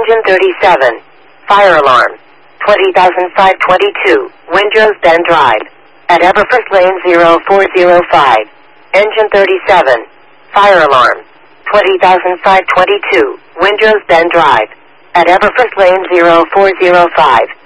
Engine 37. Fire alarm. 20,522. Windrows Bend Drive. At Everfirst Lane 0405. Engine 37. Fire alarm. 20,522. Windrows Bend Drive. At Everfirst Lane 0405.